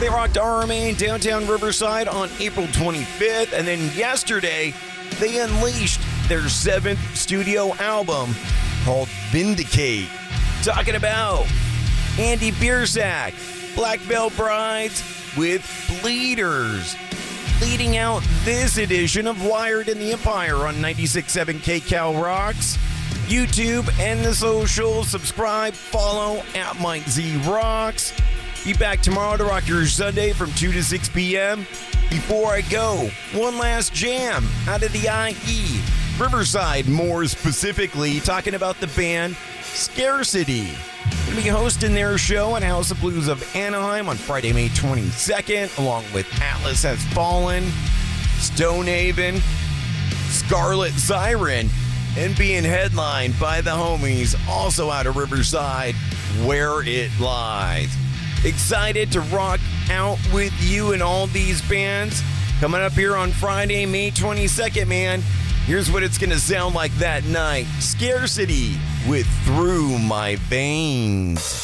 They rocked RMA in downtown Riverside on April 25th, and then yesterday, they unleashed their 7th studio album called Vindicate. Talking about Andy Biersack, Black Veil Brides with Bleeders. Leading out this edition of Wired in the Empire on 96.7 KCal Rocks. YouTube and the socials. Subscribe, follow at Mike Z Rocks. Be back tomorrow to rock your Sunday from 2 to 6 p.m. Before I go, one last jam out of the IE. Riverside, more specifically, talking about the band Scarcity. Going to be hosting their show at House of Blues of Anaheim on Friday, May 22nd, along with Atlas Has Fallen, Stonehaven, Scarlet Siren, and being headlined by the homies also out of Riverside, Where It Lies. Excited to rock out with you and all these bands. Coming up here on Friday, May 22nd, man. Here's what it's going to sound like that night. Scarcity with Through My Veins.